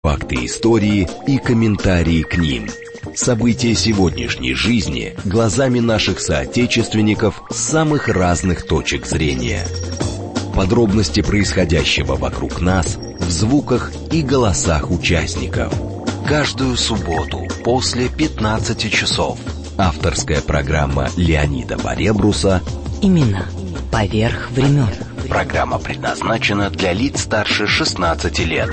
Факты истории и комментарии к ним. События сегодняшней жизни глазами наших соотечественников с самых разных точек зрения. Подробности происходящего вокруг нас в звуках и голосах участников. Каждую субботу после 15 часов. Авторская программа Леонида Баребруса «Имена. Поверх времен». Программа предназначена для лиц старше 16 лет.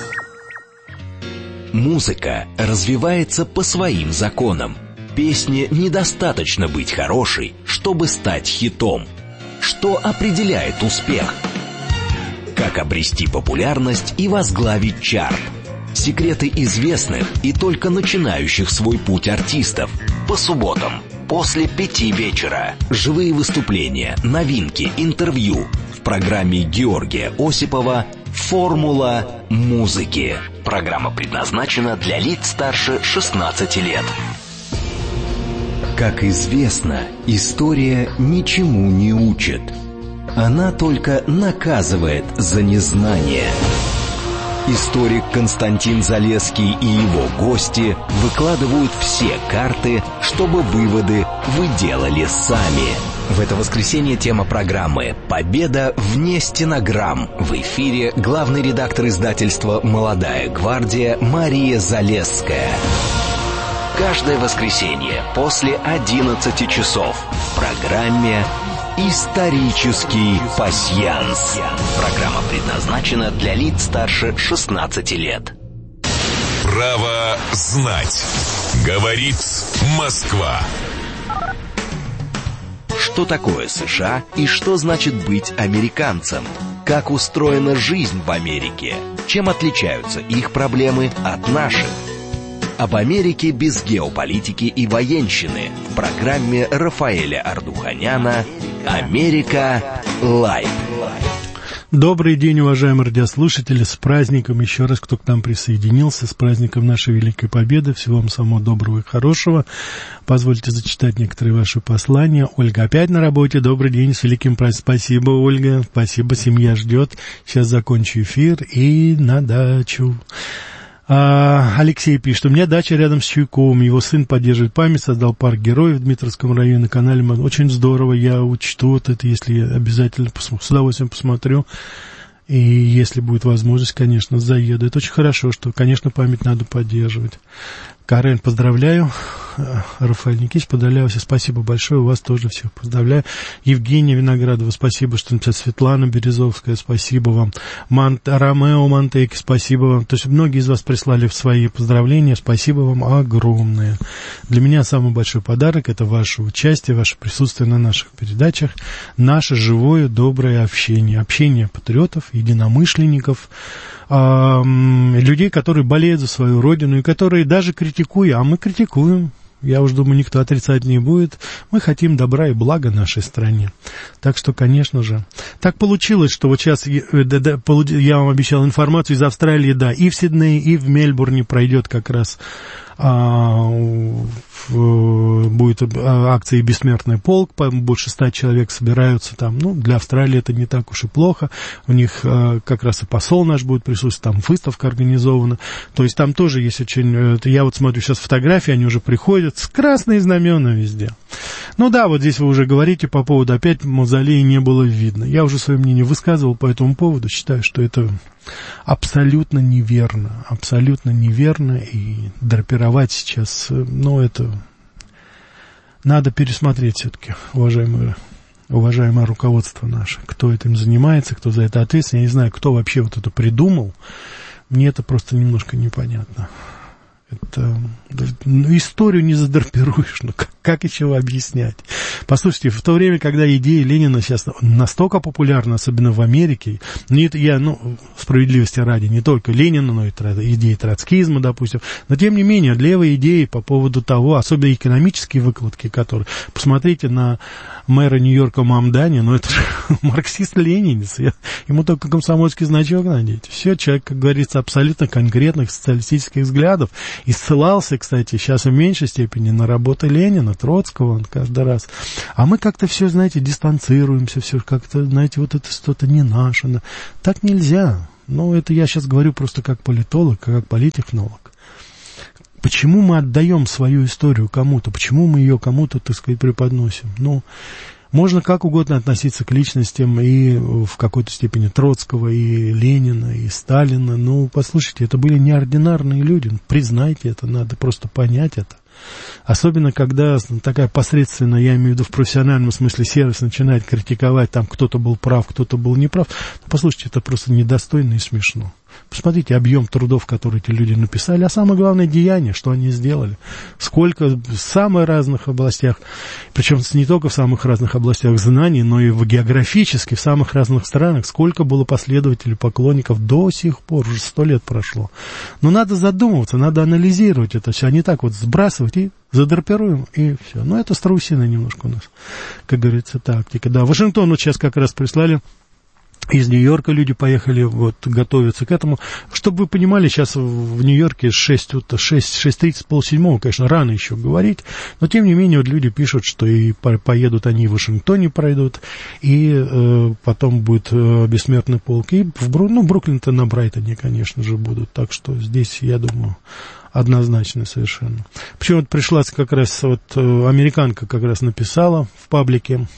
Музыка развивается по своим законам. Песне недостаточно быть хорошей, чтобы стать хитом. Что определяет успех? Как обрести популярность и возглавить чарт? Секреты известных и только начинающих свой путь артистов. По субботам после 5 вечера. Живые выступления, новинки, интервью. В программе Георгия Осипова «Формула музыки». Программа предназначена для лиц старше 16 лет. Как известно, история ничему не учит. Она только наказывает за незнание. Историк Константин Залесский и его гости выкладывают все карты, чтобы выводы вы делали сами. В это воскресенье тема программы «Победа вне стенограмм». В эфире главный редактор издательства «Молодая гвардия» Мария Залесская. Каждое воскресенье после 11 часов в программе «Исторический пасьянс». Программа предназначена для лиц старше 16 лет. Право знать. Говорит Москва. Что такое США и что значит быть американцем? Как устроена жизнь в Америке? Чем отличаются их проблемы от наших? Об Америке без геополитики и военщины в программе Рафаэля Ардуханяна «Америка Лайв». Добрый день, уважаемые радиослушатели, с праздником еще раз, кто к нам присоединился, с праздником нашей Великой Победы. Всего вам самого доброго и хорошего. Позвольте зачитать некоторые ваши послания. Ольга опять на работе. Добрый день, с великим праздником. Спасибо, Ольга. Спасибо, семья ждет. Сейчас закончу эфир и на дачу. Алексей пишет, у меня дача рядом с Чуйковым, его сын поддерживает память, создал парк героев в Дмитровском районе на канале. Очень здорово, я учту вот это, если обязательно с удовольствием посмотрю. И если будет возможность, конечно, заеду. Это очень хорошо, что, конечно, память надо поддерживать. Карен, поздравляю. Рафаэль Никитич, поздравляю всех. Спасибо большое. У вас тоже всех поздравляю. Евгения Виноградова, спасибо, что написали. Светлана Березовская, спасибо вам. Ромео Монтейки, спасибо вам. То есть многие из вас прислали свои поздравления. Спасибо вам огромное. Для меня самый большой подарок — это ваше участие, ваше присутствие на наших передачах, наше живое, доброе общение. Общение патриотов, единомышленников, людей, которые болеют за свою родину и которые даже критикуя, а мы критикуем, я уж думаю, никто отрицать не будет, мы хотим добра и блага нашей стране. Так что, конечно же, так получилось, что вот сейчас я вам обещал информацию из Австралии, да, и в Сиднее, и в Мельбурне пройдет как раз будет акция «Бессмертный полк», больше 100 человек собираются там, ну, для Австралии это не так уж и плохо, у них как раз и посол наш будет присутствовать, там выставка организована, то есть там тоже есть очень, я вот смотрю сейчас фотографии, они уже приходят с красные знамена везде. Ну да, вот здесь вы уже говорите по поводу, опять мавзолея не было видно, я уже свое мнение высказывал по этому поводу, считаю, что это абсолютно неверно, и драпировать сейчас, ну, это надо пересмотреть все-таки, уважаемое руководство наше, кто этим занимается, кто за это ответственен, я не знаю, кто вообще вот это придумал, мне это просто немножко непонятно. Это, историю не задрапируешь, ну как еще объяснять? Послушайте, в то время, когда идеи Ленина сейчас настолько популярны, особенно в Америке, справедливости ради, не только Ленина, но и идеи троцкизма, допустим, но тем не менее, левые идеи по поводу того, особенно экономические выкладки, которые, посмотрите на мэра Нью-Йорка Мамдани, это же марксист-ленинец, ему только комсомольский значок надеть. Все, человек, как говорится, абсолютно конкретных социалистических взглядов. И ссылался, кстати, сейчас в меньшей степени на работы Ленина, Троцкого, он каждый раз. А мы как-то все, знаете, дистанцируемся, все как-то, знаете, вот это что-то не наше. Так нельзя. Ну, это я сейчас говорю просто как политолог, как политтехнолог. Почему мы отдаем свою историю кому-то? Почему мы ее кому-то, так сказать, преподносим? Ну, можно как угодно относиться к личностям и в какой-то степени Троцкого, и Ленина, и Сталина. Ну, послушайте, это были неординарные люди. Признайте это, надо просто понять это. Особенно, когда такая посредственная, я имею в виду в профессиональном смысле, сервис начинает критиковать, там кто-то был прав, кто-то был неправ. Ну, послушайте, это просто недостойно и смешно. Посмотрите объем трудов, которые эти люди написали, а самое главное деяние, что они сделали. Сколько в самых разных областях, причем не только в самых разных областях знаний, но и географически, в самых разных странах, сколько было последователей, поклонников до сих пор, уже 100 лет прошло. Но надо задумываться, надо анализировать это все, а не так вот сбрасывать и задрапируем, и все. Но это страусиная немножко у нас, как говорится, тактика. Да, Вашингтон вот сейчас как раз прислали. Из Нью-Йорка люди поехали вот готовиться к этому. Чтобы вы понимали, сейчас в Нью-Йорке 6:30, полседьмого, конечно, рано еще говорить, но тем не менее вот люди пишут, что и поедут они в Вашингтоне пройдут, и потом будет бессмертный полк. И Бруклин-то на Брайтоне, конечно же, будут. Так что здесь, я думаю, однозначно совершенно. Причем вот пришла как раз вот американка как раз написала в паблике.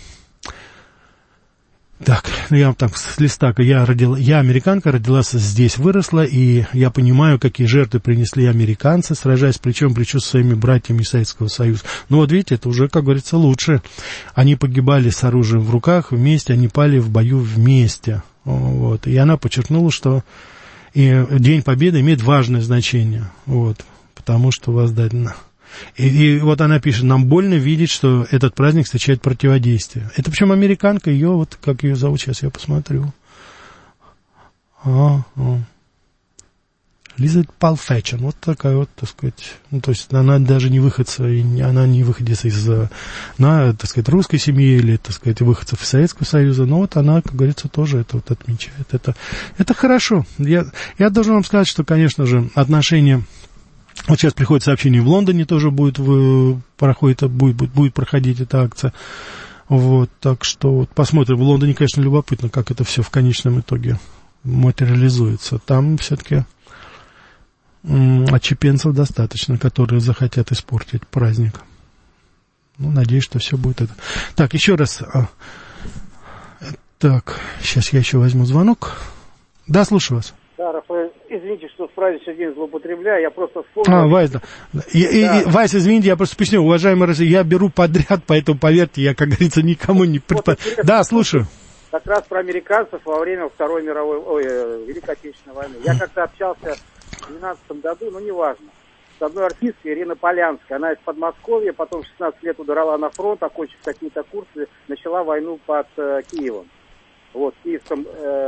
Так, я вам так с листа, я американка, родилась здесь, выросла, и я понимаю, какие жертвы принесли американцы, сражаясь плечом к плечу со своими братьями из Советского Союза. Ну вот видите, это уже, как говорится, лучше. Они погибали с оружием в руках вместе, они пали в бою вместе. Вот. И она подчеркнула, что и День Победы имеет важное значение, вот, потому что воздательно. И вот она пишет, нам больно видеть, что этот праздник встречает противодействие. Это причем американка, ее, вот как ее зовут, сейчас я посмотрю. Лиза Палфетчен, вот такая вот, так сказать, ну, то есть она даже не выходца, она не выходец из, так сказать, русской семьи или, так сказать, выходцев из Советского Союза, но вот она, как говорится, тоже это вот отмечает. Это хорошо. Я должен вам сказать, что, конечно же, отношения... Вот сейчас приходит сообщение, в Лондоне тоже будет проходить эта акция. Вот, так что вот посмотрим. В Лондоне, конечно, любопытно, как это все в конечном итоге материализуется. Там все-таки отщепенцев достаточно, которые захотят испортить праздник. Ну, надеюсь, что все будет это. Так, еще раз. Так, сейчас я еще возьму звонок. Да, слушаю вас. Да, Рафаэль, извините, что в праздничный день злоупотребляю, я просто вспомнил... Вась, да. Вась, извините, я просто поясню, уважаемые россияне, я беру подряд, поэтому, поверьте, я, как говорится, никому не предпочитаю. Да, слушаю. Как раз про американцев во время Великой Отечественной войны. Я как-то общался в 2012 году, но неважно, с одной артисткой, Ириной Полянской. Она из Подмосковья, потом 16 лет удрала на фронт, окончив какие-то курсы, начала войну под Киевом. Вот, Киевском,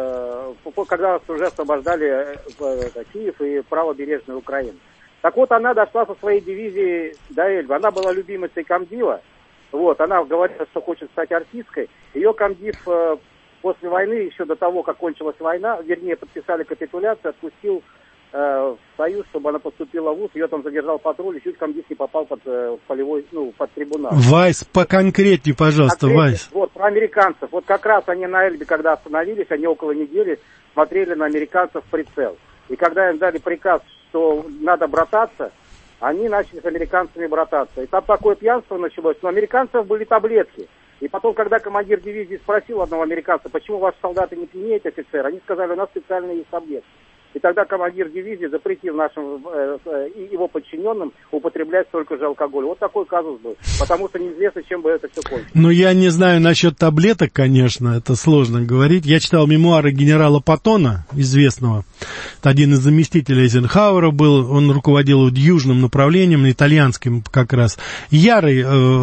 когда уже освобождали Киев и правобережную Украину. Так вот, она дошла со своей дивизией до Эльбы. Она была любимицей комдива. Вот, она говорила, что хочет стать артисткой. Ее комдив после войны, еще до того, как кончилась война, вернее, подписали капитуляцию, отпустил в Союз, чтобы она поступила в ВУЗ, ее там задержал патруль, и чуть комдив не попал под полевой, под трибунал. Вайс, поконкретнее, пожалуйста, Вайс. Вот, про американцев. Вот как раз они на Эльбе, когда остановились, они около недели смотрели на американцев в прицел. И когда им дали приказ, что надо брататься, они начали с американцами брататься. И там такое пьянство началось, но у американцев были таблетки. И потом, когда командир дивизии спросил одного американца, почему ваши солдаты не пьянеют, офицер, они сказали, у нас специально есть таблетки. И тогда командир дивизии запретил нашим и его подчиненным употреблять столько же алкоголя. Вот такой казус был. Потому что неизвестно, чем бы это все кончилось. Ну, я не знаю насчет таблеток, конечно, это сложно говорить. Я читал мемуары генерала Паттона, известного. Это один из заместителей Эйзенхауэра был. Он руководил южным направлением, итальянским как раз. Ярый,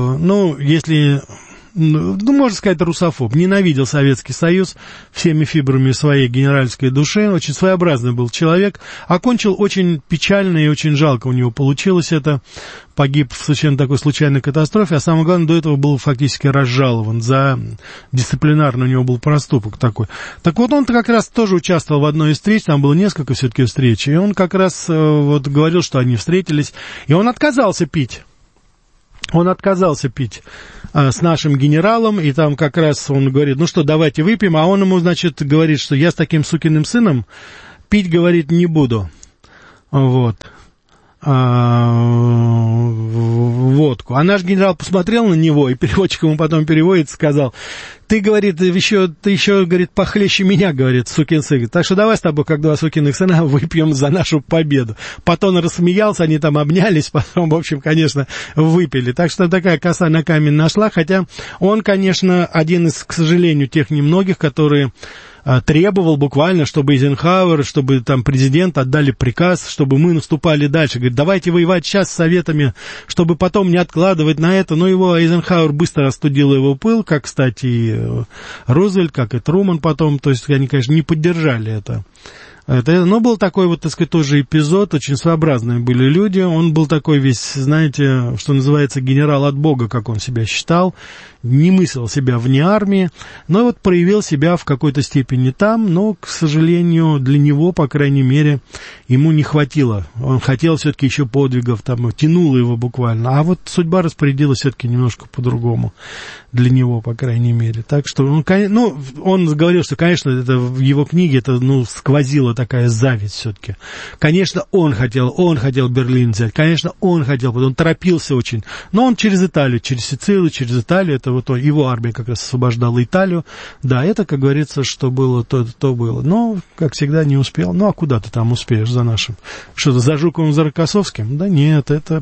если... можно сказать, русофоб, ненавидел Советский Союз всеми фибрами своей генеральской души, очень своеобразный был человек, окончил очень печально и очень жалко у него получилось это, погиб в совершенно такой случайной катастрофе, а самое главное, до этого был фактически разжалован за дисциплинарный у него был проступок такой. Так вот, он как раз тоже участвовал в одной из встреч, там было несколько все-таки встреч, и он как раз вот говорил, что они встретились, и он отказался пить. Он отказался пить с нашим генералом, и там как раз он говорит, ну что, давайте выпьем, а он ему, значит, говорит, что я с таким сукиным сыном пить, говорит, не буду. Вот. Водку. А наш генерал посмотрел на него, и переводчик ему потом переводит, сказал: ты, говорит, ты еще, говорит, похлеще меня, говорит, сукин сын. Так что давай с тобой, как два сукиных сына, выпьем за нашу победу. Потом он рассмеялся, они там обнялись, потом, в общем, конечно, выпили. Так что такая коса на камень нашла, хотя он, конечно, один из, к сожалению, тех немногих, которые требовал буквально, чтобы Эйзенхауэр, чтобы там президент отдали приказ, чтобы мы наступали дальше. Говорит, давайте воевать сейчас с Советами, чтобы потом не откладывать на это. Но его Эйзенхауэр быстро остудил его пыл, как, кстати, и Рузвельт, как и Труман потом. То есть они, конечно, не поддержали это. Но был такой вот, так сказать, тоже эпизод, очень своеобразные были люди. Он был такой весь, знаете, что называется, генерал от Бога, как он себя считал. Не мыслил себя вне армии, но вот проявил себя в какой-то степени там, но, к сожалению, для него, по крайней мере, ему не хватило. Он хотел все-таки еще подвигов, там, тянуло его буквально. А вот судьба распорядилась все-таки немножко по-другому для него, по крайней мере. Так что, он говорил, что, конечно, это в его книге это, сквозила такая зависть все-таки. Конечно, он хотел Берлин взять, конечно, он хотел, потом торопился очень. Но он через Италию, через Сицилию, через Италию, это вот его армия как раз освобождала Италию. Да, это, как говорится, что было, то было. Но, как всегда, не успел. А куда ты там успеешь за нашим? Что-то за Жуковым, за Рокоссовским? Да нет, это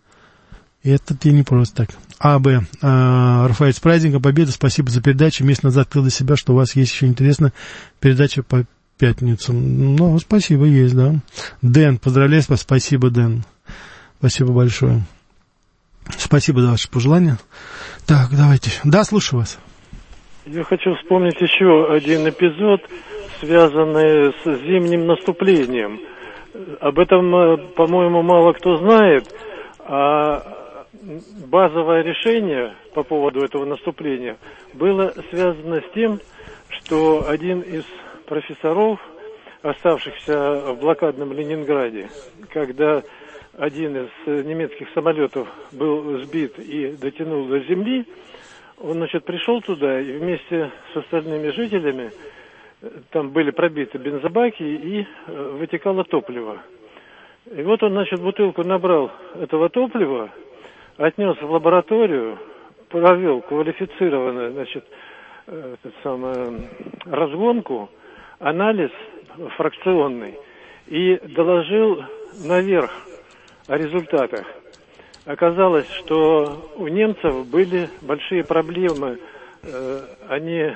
тебе не просто так. Рафаэль, с праздником Победы, спасибо за передачу. Месяц назад открыл для себя, что у вас есть еще интересная передача по пятницам. Спасибо, есть, да. Дэн, поздравляю, спасибо, Дэн. Спасибо большое. Спасибо за ваши пожелания. Так, давайте. Да, слушаю вас. Я хочу вспомнить еще один эпизод, связанный с зимним наступлением. Об этом, по-моему, мало кто знает. А базовое решение по поводу этого наступления было связано с тем, что один из профессоров, оставшихся в блокадном Ленинграде, когда один из немецких самолетов был сбит и дотянул до земли, он, пришел туда и вместе с остальными жителями, там были пробиты бензобаки и вытекало топливо. И вот он, бутылку набрал этого топлива, отнес в лабораторию, провел квалифицированную, разгонку, анализ фракционный и доложил наверх о результатах. Оказалось, что у немцев были большие проблемы. Они,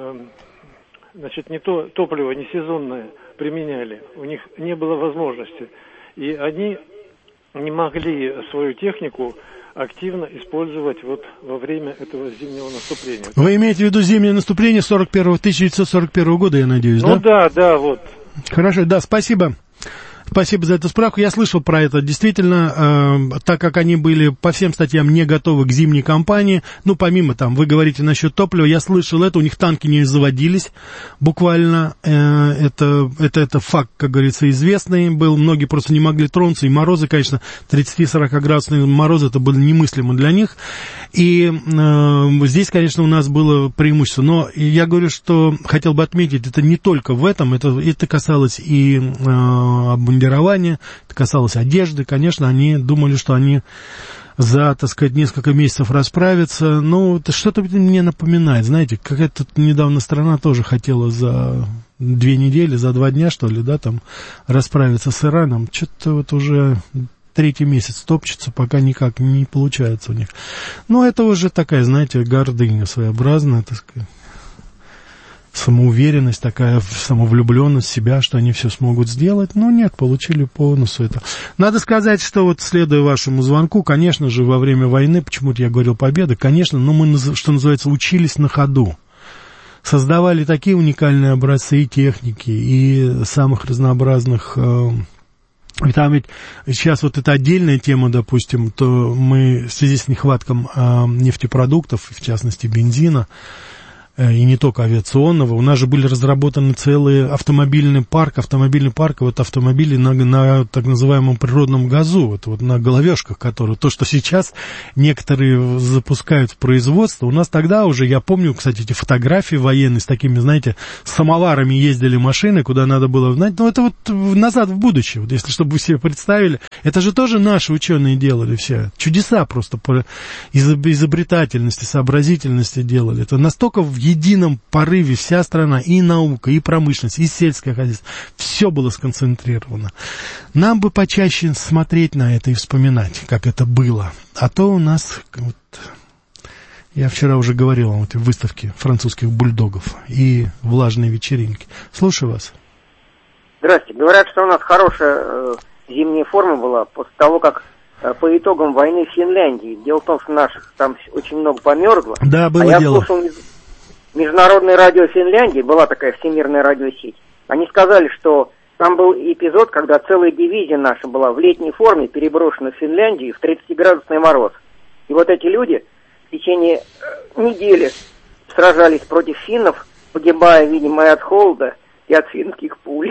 не то топливо не сезонное применяли. У них не было возможности. И они не могли свою технику активно использовать во время этого зимнего наступления. Вы имеете в виду зимнее наступление 1941 года, я надеюсь, да? Да, вот. Хорошо, да, спасибо. Спасибо за эту справку. Я слышал про это. Действительно, так как они были по всем статьям не готовы к зимней кампании, помимо вы говорите насчет топлива, я слышал это, у них танки не заводились буквально. Это факт, как говорится, известный был. Многие просто не могли тронуться. И морозы, конечно, 30-40 градусные морозы, это было немыслимо для них. И здесь, конечно, у нас было преимущество. Но я говорю, что хотел бы отметить, это не только в этом, это касалось и обмундирования, это касалось одежды. Конечно, они думали, что они за, несколько месяцев расправятся. Это что-то мне напоминает. Знаете, какая-то тут недавно страна тоже хотела за 2 недели, за 2 дня, что ли, расправиться с Ираном. Что-то уже 3-й месяц топчется, пока никак не получается у них. Это уже такая, знаете, гордыня своеобразная, самоуверенность такая, самовлюбленность в себя, что они все смогут сделать. Но нет, получили по носу это. Надо сказать, что следуя вашему звонку, конечно же, во время войны, почему-то я говорил победа, конечно, мы, что называется, учились на ходу. Создавали такие уникальные образцы и техники, и самых разнообразных. И там ведь сейчас это отдельная тема, допустим, то мы в связи с нехваткой нефтепродуктов, в частности бензина, и не только авиационного. У нас же были разработаны целые автомобильный парк, вот автомобили на так называемом природном газу, вот на головешках, которые, то, что сейчас некоторые запускают в производство, у нас тогда уже, я помню, кстати, эти фотографии военные с такими, знаете, самоварами ездили машины, куда надо было, знаете, ну, это вот назад в будущее, вот если, чтобы вы себе представили, это же тоже наши ученые делали все, чудеса просто по изобретательности, сообразительности делали, это настолько в едином порыве вся страна, и наука, и промышленность, и сельское хозяйство, все было сконцентрировано. Нам бы почаще смотреть на это и вспоминать, как это было. А то у нас, вот, я вчера уже говорил о этой выставке французских бульдогов и влажные вечеринки. Слушаю вас. Здравствуйте. Говорят, что у нас хорошая зимняя форма была после того, как по итогам войны в Финляндии. Дело в том, что наших там очень много померзло. Да, было я дело. Слушал Международное радио Финляндии, была такая всемирная радиосеть. Они сказали, что там был эпизод, когда целая дивизия наша была в летней форме переброшена в Финляндию в 30-градусный мороз. И вот эти люди в течение недели сражались против финнов, погибая, видимо, и от холода, и от финских пуль.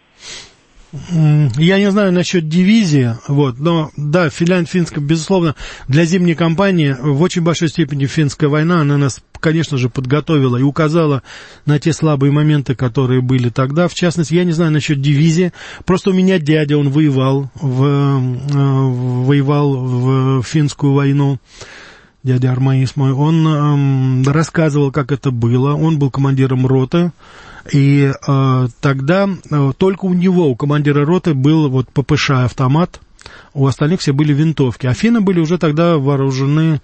Я не знаю насчет дивизии, вот, но да, финская, безусловно, для зимней кампании в очень большой степени финская война, она нас, конечно же, подготовила и указала на те слабые моменты, которые были тогда. В частности, я не знаю насчет дивизии, просто у меня дядя, он воевал в финскую войну. Дядя Армаис мой, он рассказывал, как это было, он был командиром роты, и тогда только у него, у командира роты, был вот ППШ автомат, у остальных все были винтовки, а финны были уже тогда вооружены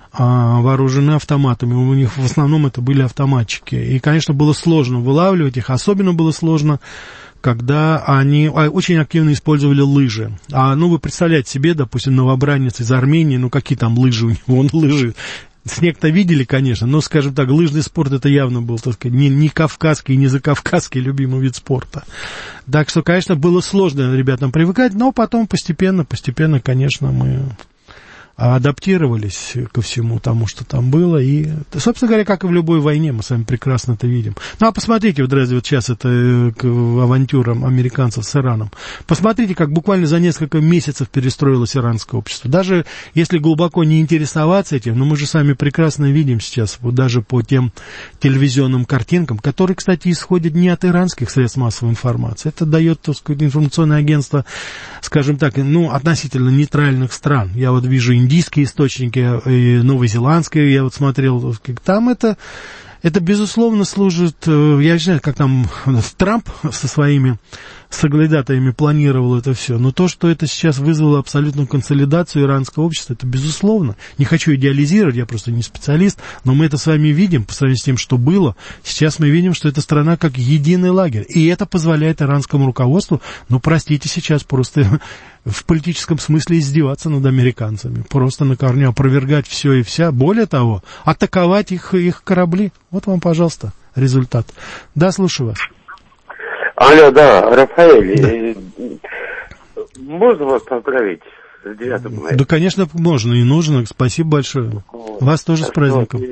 автоматами, у них в основном это были автоматчики, и, конечно, было сложно вылавливать их, особенно было сложно, когда они очень активно использовали лыжи. Вы представляете себе, допустим, новобранец из Армении, какие там лыжи у него, он лыжи. Снег-то видели, конечно, но, скажем так, лыжный спорт это явно был, так сказать, не кавказский, не закавказский любимый вид спорта. Так что, конечно, было сложно ребятам привыкать, но потом постепенно, конечно, мы адаптировались ко всему тому, что там было, и, собственно говоря, как и в любой войне, мы с вами прекрасно это видим. Посмотрите, вот разве вот сейчас это авантюра американцев с Ираном, посмотрите, как буквально за несколько месяцев перестроилось иранское общество. Даже если глубоко не интересоваться этим, но мы же сами прекрасно видим сейчас, вот даже по тем телевизионным картинкам, которые, кстати, исходят не от иранских средств массовой информации, это дает, так сказать, информационное агентство, скажем так, относительно нейтральных стран. Я вот вижу индийские источники, и новозеландские, я вот смотрел, там это безусловно служит, я не знаю, как там Трамп со своими соглядатаями планировал это все, но то, что это сейчас вызвало абсолютную консолидацию иранского общества, это безусловно. Не хочу идеализировать, я просто не специалист, но мы это с вами видим, по сравнению с тем, что было. Сейчас мы видим, что эта страна как единый лагерь, и это позволяет иранскому руководству, простите, сейчас просто в политическом смысле издеваться над американцами, просто на корню опровергать все и вся, более того, атаковать их корабли. Вот вам, пожалуйста, результат. Да, слушаю вас. Алло, да, Рафаэль, да. Можно вас поздравить с 9 мая? Да, конечно, можно и нужно, спасибо большое. Вас тоже с праздником.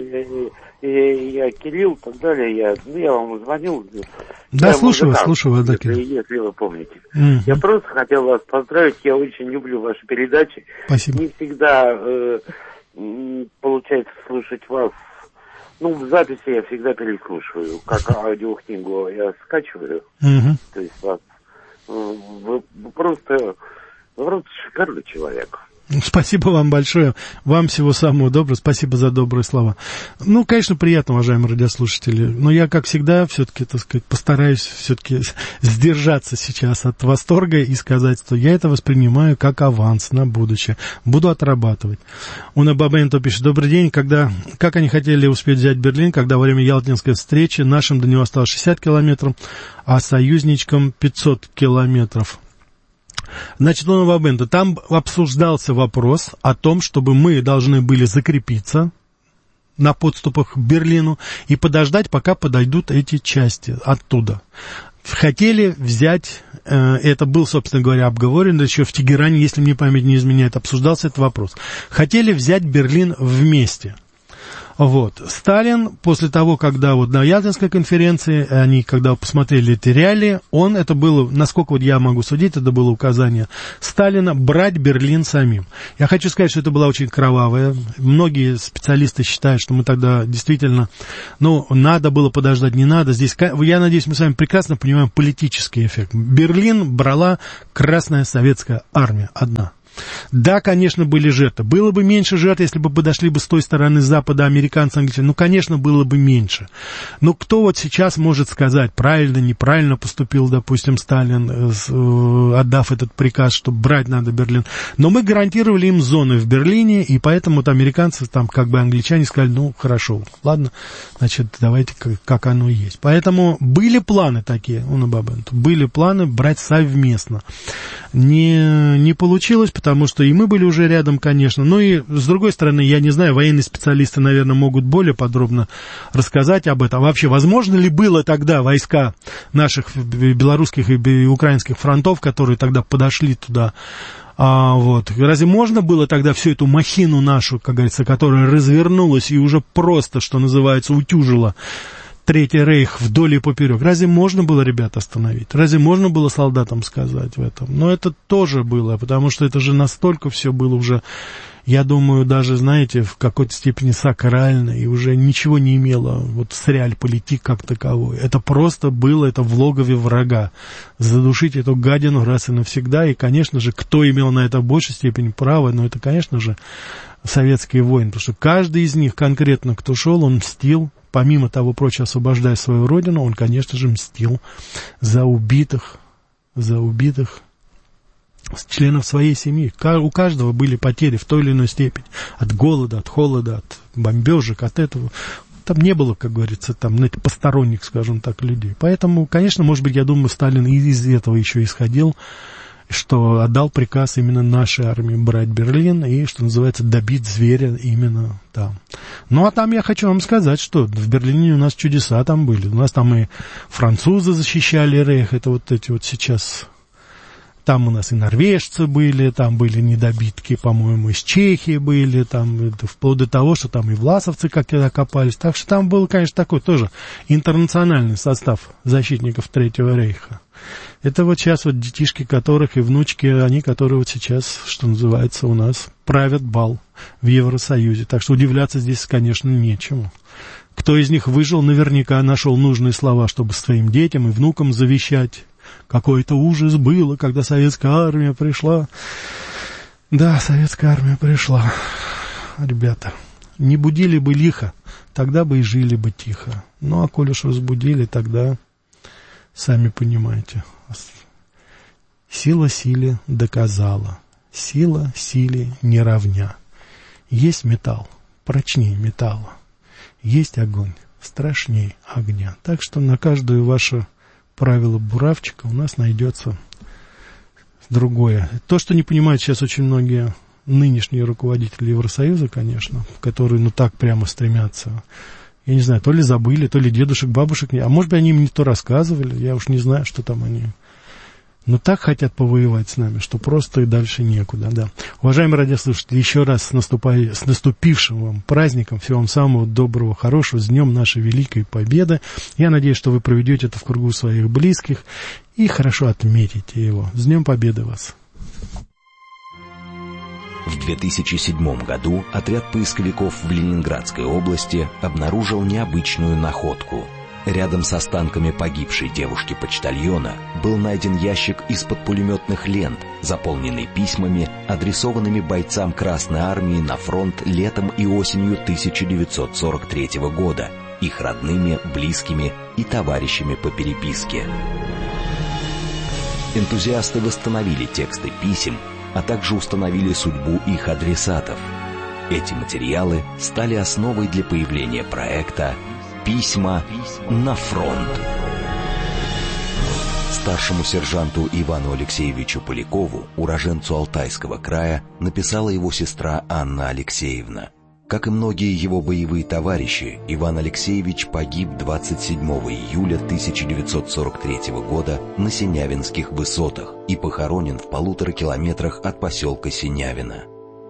Я Кирилл, и так далее, я вам звонил. Да, слушаю вас, да, Кирилл. Если вы помните. Я просто хотел вас поздравить, я очень люблю ваши передачи. Спасибо. Не всегда получается слушать вас. В записи я всегда переслушиваю, как аудиокнигу я скачиваю. То есть вас, вы просто шикарный человек. Спасибо вам большое. Вам всего самого доброго. Спасибо за добрые слова. Конечно, приятно, уважаемые радиослушатели. Но я, как всегда, все-таки, так сказать, постараюсь все-таки сдержаться сейчас от восторга и сказать, что я это воспринимаю как аванс на будущее. Буду отрабатывать. Уна Бабенто пишет: добрый день. Как они хотели успеть взять Берлин, когда во время Ялтинской встречи нашим до него осталось 60 километров, а союзничкам 500 километров. Значит, там обсуждался вопрос о том, чтобы мы должны были закрепиться на подступах к Берлину и подождать, пока подойдут эти части оттуда. Хотели взять, это был, собственно говоря, обговорено еще в Тегеране, если мне память не изменяет, обсуждался этот вопрос. Хотели взять Берлин вместе. Вот. Сталин, после того, когда вот на Ялтинской конференции, они, когда посмотрели эти реалии, это было, насколько вот я могу судить, это было указание Сталина брать Берлин самим. Я хочу сказать, что это была очень кровавая. Многие специалисты считают, что мы тогда действительно, надо было подождать, не надо. Здесь, я надеюсь, мы с вами прекрасно понимаем политический эффект. Берлин брала Красная Советская Армия одна. Да, конечно, были жертвы. Было бы меньше жертв, если бы подошли бы с той стороны Запада американцы, англичане. Конечно, было бы меньше. Но кто вот сейчас может сказать, правильно, неправильно поступил, допустим, Сталин, отдав этот приказ, что брать надо Берлин. Но мы гарантировали им зоны в Берлине, и поэтому вот американцы, англичане сказали, хорошо, ладно, значит, давайте как оно есть. Поэтому были планы такие, были планы брать совместно. Не получилось, потому что и мы были уже рядом, конечно. И, с другой стороны, я не знаю, военные специалисты, наверное, могут более подробно рассказать об этом. Вообще, возможно ли было тогда войска наших белорусских и украинских фронтов, которые тогда подошли туда, разве можно было тогда всю эту махину нашу, как говорится, которая развернулась и уже просто, что называется, утюжила Третий Рейх вдоль и поперек. Разве можно было ребят остановить? Разве можно было солдатам сказать в этом? Но это тоже было, потому что это же настолько все было уже, я думаю, даже, знаете, в какой-то степени сакрально, и уже ничего не имело с реальполитик как таковой. Это просто было, это в логове врага. Задушить эту гадину раз и навсегда, и, конечно же, кто имел на это в большей степени право, это, конечно же, советские воины, потому что каждый из них конкретно, кто шел, он мстил. Помимо того прочего, освобождая свою родину, он, конечно же, мстил за убитых членов своей семьи. У каждого были потери в той или иной степени. От голода, от холода, от бомбежек, от этого. Там не было, как говорится, посторонних, скажем так, людей. Поэтому, конечно, может быть, я думаю, Сталин из этого еще исходил, что отдал приказ именно нашей армии брать Берлин и, что называется, добить зверя именно там. А там я хочу вам сказать, что в Берлине у нас чудеса там были. У нас там и французы защищали Рейх, это эти сейчас... Там у нас и норвежцы были, там были недобитки, по-моему, из Чехии были, там вплоть до того, что там и власовцы как-то окопались. Так что там был, конечно, такой тоже интернациональный состав защитников Третьего Рейха. Это сейчас детишки которых и внучки, они, которые сейчас, что называется, у нас правят бал в Евросоюзе. Так что удивляться здесь, конечно, нечему. Кто из них выжил, наверняка нашел нужные слова, чтобы своим детям и внукам завещать. Какой-то ужас было, когда советская армия пришла. Да, советская армия пришла. Ребята, не будили бы лихо, тогда бы и жили бы тихо. А коль уж разбудили, тогда, сами понимаете, сила силе доказала, сила силе не равня. Есть металл, прочнее металла, есть огонь, страшнее огня. Так что на каждую ваше правило буравчика у нас найдется другое. То, что не понимают сейчас очень многие нынешние руководители Евросоюза, конечно, которые, так прямо стремятся, я не знаю, то ли забыли, то ли дедушек, бабушек, а может быть, они им не то рассказывали, я уж не знаю, что там они... Но так хотят повоевать с нами, что просто и дальше некуда, да. Уважаемые радиослушатели, еще раз с наступившим вам праздником, всего вам самого доброго, хорошего, с днем нашей великой победы. Я надеюсь, что вы проведете это в кругу своих близких и хорошо отметите его. С днем победы вас! В 2007 году отряд поисковиков в Ленинградской области обнаружил необычную находку. Рядом с останками погибшей девушки-почтальона был найден ящик из-под пулеметных лент, заполненный письмами, адресованными бойцам Красной Армии на фронт летом и осенью 1943 года, их родными, близкими и товарищами по переписке. Энтузиасты восстановили тексты писем, а также установили судьбу их адресатов. Эти материалы стали основой для появления проекта «Письма на фронт». Старшему сержанту Ивану Алексеевичу Полякову, уроженцу Алтайского края, написала его сестра Анна Алексеевна. Как и многие его боевые товарищи, Иван Алексеевич погиб 27 июля 1943 года на Синявинских высотах и похоронен в 1,5 километрах от поселка Синявино.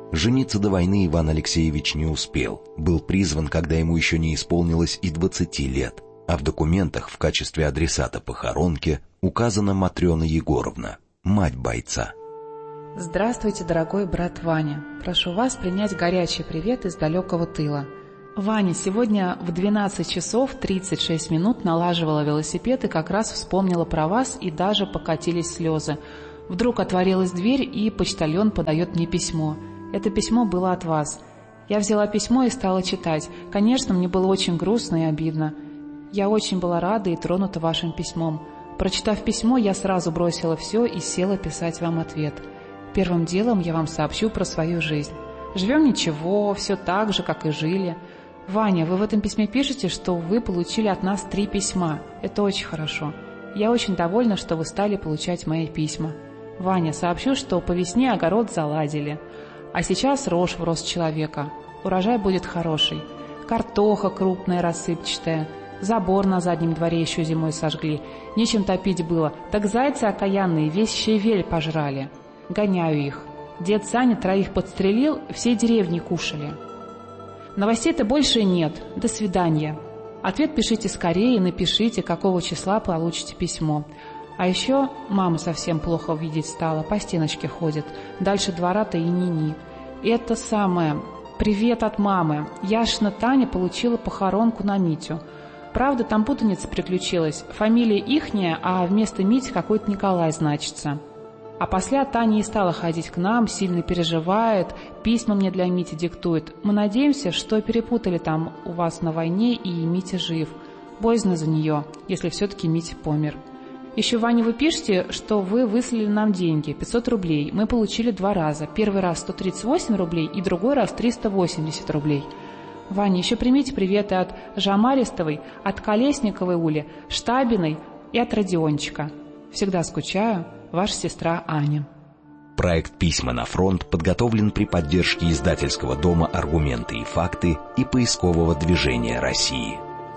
Жениться до войны Иван Алексеевич не успел. Был призван, когда ему еще не исполнилось и 20 лет. А в документах в качестве адресата похоронки указана Матрена Егоровна, мать бойца. Здравствуйте, дорогой брат Ваня. Прошу вас принять горячий привет из далекого тыла. Ваня, сегодня в 12 часов 36 минут налаживала велосипед и как раз вспомнила про вас, и даже покатились слезы. Вдруг отворилась дверь, и почтальон подает мне письмо. Это письмо было от вас. Я взяла письмо и стала читать. Конечно, мне было очень грустно и обидно. Я очень была рада и тронута вашим письмом. Прочитав письмо, я сразу бросила все и села писать вам ответ. Первым делом я вам сообщу про свою жизнь. Живем ничего, все так же, как и жили. Ваня, вы в этом письме пишете, что вы получили от нас 3 письма. Это очень хорошо. Я очень довольна, что вы стали получать мои письма. Ваня, сообщу, что по весне огород заладили. А сейчас рожь в рост человека. Урожай будет хороший. Картоха крупная, рассыпчатая. Забор на заднем дворе еще зимой сожгли. Нечем топить было. Так зайцы окаянные весь щавель пожрали. Гоняю их. Дед Саня 3 подстрелил, всей деревни кушали. Новостей-то больше нет. До свидания. Ответ пишите скорее и напишите, какого числа получите письмо. А еще мама совсем плохо видеть стала, по стеночке ходит. Дальше двора-то и ни-ни. Это самое. Привет от мамы. Яшина Таня получила похоронку на Митю. Правда, там путаница приключилась. Фамилия ихняя, а вместо Мити какой-то Николай значится. А после Таня и стала ходить к нам, сильно переживает, письма мне для Мити диктует. Мы надеемся, что перепутали там у вас на войне, и Митя жив. Боязно за нее, если все-таки Митя помер. Еще, Ваня, вы пишете, что вы выслали нам деньги, 500 рублей. Мы получили 2 раза. Первый раз 138 рублей и другой раз 380 рублей. Ваня, еще примите приветы от Жамаристовой, от Колесниковой Ули, Штабиной и от Родиончика. Всегда скучаю. Ваша сестра Аня. Проект «Письма на фронт» подготовлен при поддержке издательского дома «Аргументы и факты» и поискового движения России.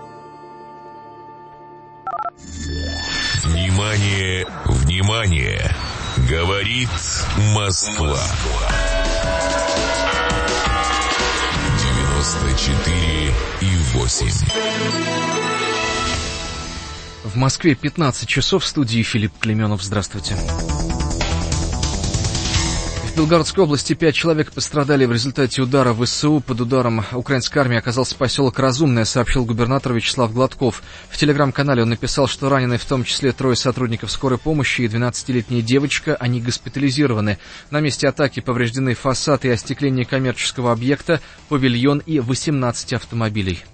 Внимание, внимание! Говорит Москва. 94,8. В Москве 15 часов, в студии Филипп Клеменов. Здравствуйте. В Белгородской области 5 человек пострадали в результате удара ВСУ. Под ударом украинской армии оказался поселок Разумное, сообщил губернатор Вячеслав Гладков. В телеграм-канале он написал, что ранены в том числе 3 сотрудников скорой помощи и 12-летняя девочка. Они госпитализированы. На месте атаки повреждены фасад и остекление коммерческого объекта, павильон и 18 автомобилей.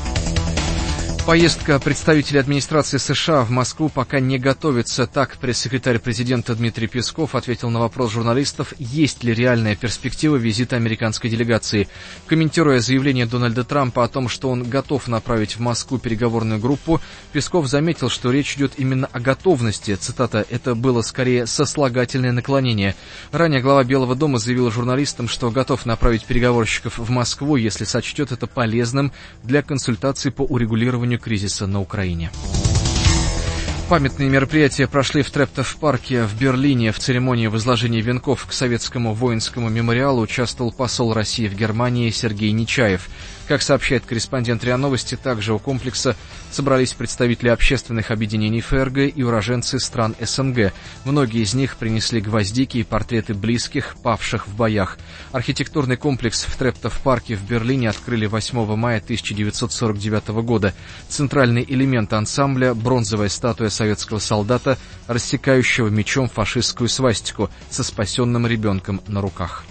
Поездка представителей администрации США в Москву пока не готовится. Так пресс-секретарь президента Дмитрий Песков ответил на вопрос журналистов, есть ли реальная перспектива визита американской делегации. Комментируя заявление Дональда Трампа о том, что он готов направить в Москву переговорную группу, Песков заметил, что речь идет именно о готовности. Цитата: «Это было скорее сослагательное наклонение». Ранее глава Белого дома заявил журналистам, что готов направить переговорщиков в Москву, если сочтет это полезным для консультаций по урегулированию кризиса на Украине. Памятные мероприятия прошли в Трептов-парке в Берлине. В церемонии возложения венков к советскому воинскому мемориалу участвовал посол России в Германии Сергей Нечаев. Как сообщает корреспондент РИА Новости, также у комплекса собрались представители общественных объединений ФРГ и уроженцы стран СНГ. Многие из них принесли гвоздики и портреты близких, павших в боях. Архитектурный комплекс в Трептов-парке в Берлине открыли 8 мая 1949 года. Центральный элемент ансамбля — бронзовая статуя советского солдата, рассекающего мечом фашистскую свастику со спасенным ребенком на руках.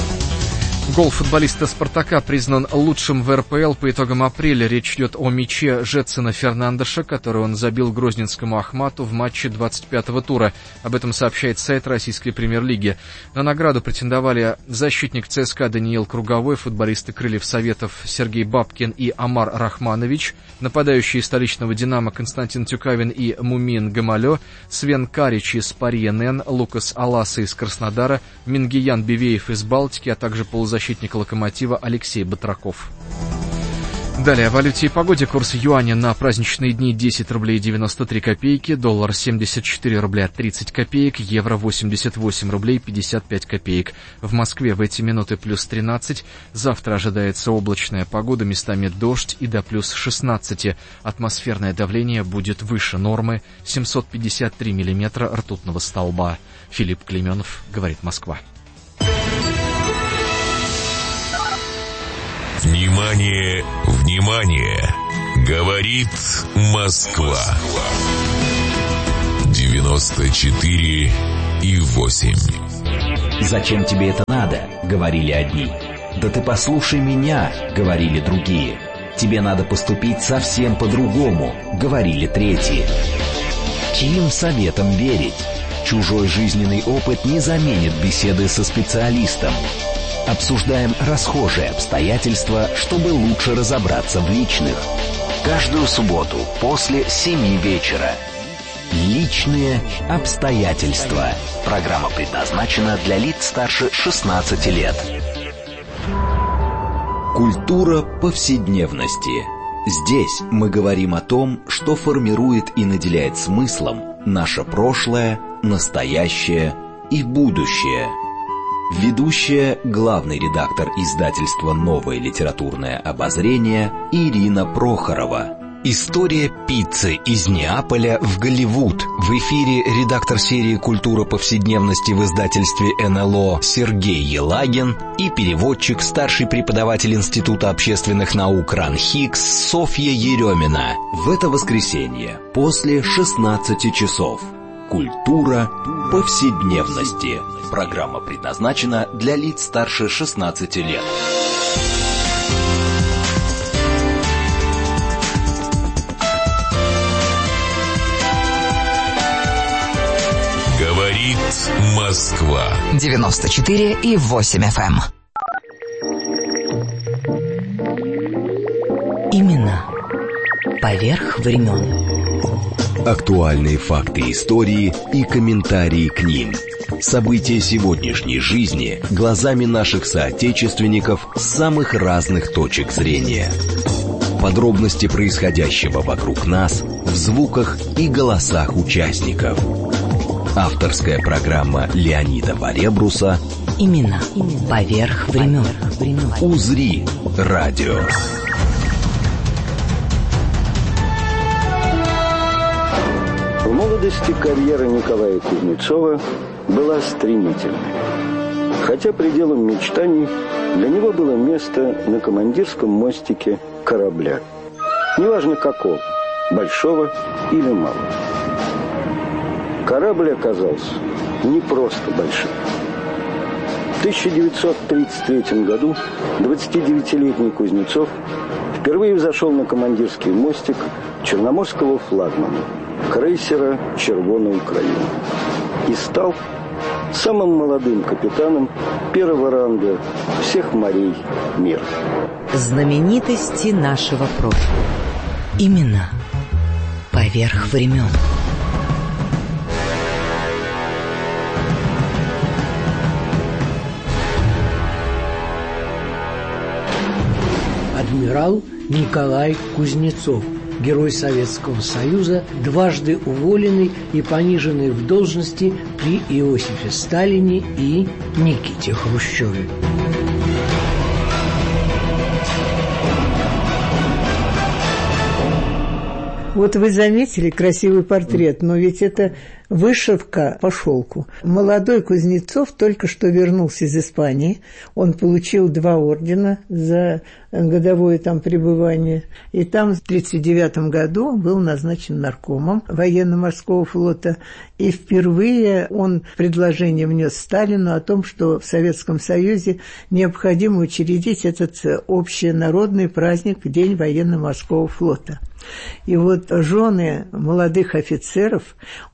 Гол футболиста «Спартака» признан лучшим в РПЛ по итогам апреля. Речь идет о мяче Жетсона Фернандеша, который он забил грозненскому Ахмату в матче 25-го тура. Об этом сообщает сайт российской премьер-лиги. На награду претендовали защитник ЦСКА Даниил Круговой, футболисты «Крыльев Советов» Сергей Бабкин и Амар Рахманович, нападающие столичного «Динамо» Константин Тюкавин и Мумин Гамалё, Свен Карич из Пари НН, Лукас Аласа из Краснодара, Мингиян Бивеев из Балтики, а также полузащитник «Локомотива» Алексей Батраков. Далее о валюте и погоде. Курс юаня на праздничные дни 10 рублей 93 копейки, доллар 74 рубля 30 копеек, евро 88 рублей 55 копеек. В Москве в эти минуты плюс 13. Завтра ожидается облачная погода, местами дождь и до плюс 16. Атмосферное давление будет выше нормы 753 миллиметра ртутного столба. Филипп Клейменов, говорит Москва. Внимание, внимание! Говорит Москва. 94,8. «Зачем тебе это надо?» — говорили одни. «Да ты послушай меня!» — говорили другие. «Тебе надо поступить совсем по-другому!» — говорили третьи. Чьим советам верить? Чужой жизненный опыт не заменит беседы со специалистом. Обсуждаем расхожие обстоятельства, чтобы лучше разобраться в личных. Каждую субботу после 7 вечера. Личные обстоятельства. Программа предназначена для лиц старше 16 лет. Культура повседневности. Здесь мы говорим о том, что формирует и наделяет смыслом наше прошлое, настоящее и будущее. Ведущая, главный редактор издательства «Новое литературное обозрение» Ирина Прохорова. История пиццы из Неаполя в Голливуд. В эфире редактор серии «Культура повседневности» в издательстве НЛО Сергей Елагин и переводчик, старший преподаватель Института общественных наук РАН-ХИКС Софья Еремина. В это воскресенье после 16 часов. Культура повседневности. Программа предназначена для лиц старше 16 лет. Говорит Москва. 94,8 FM. Именно поверх времен. Актуальные факты истории и комментарии к ним. События сегодняшней жизни глазами наших соотечественников с самых разных точек зрения. Подробности происходящего вокруг нас в звуках и голосах участников. Авторская программа Леонида Варебруса Именно поверх времен. «Узри радио». В молодости карьера Николая Кузнецова была стремительной. Хотя пределом мечтаний для него было место на командирском мостике корабля. Неважно какого, большого или малого. Корабль оказался не просто большим. В 1933 году 29-летний Кузнецов впервые взошел на командирский мостик черноморского флагмана, крейсера «Червона Украина», и стал самым молодым капитаном первого ранга всех морей мира. Знаменитости нашего прошлого. Именно поверх времен. Адмирал Николай Кузнецов, герой Советского Союза, дважды уволенный и пониженный в должности при Иосифе Сталине и Никите Хрущеве. Вот вы заметили красивый портрет, но ведь это вышивка по шелку. Молодой Кузнецов только что вернулся из Испании. Он получил 2 ордена за годовое там пребывание. И там в 1939 году был назначен наркомом военно-морского флота. И впервые он предложение внес Сталину о том, что в Советском Союзе необходимо учредить этот общенародный праздник – День военно-морского флота. И вот жены молодых офицеров, узнав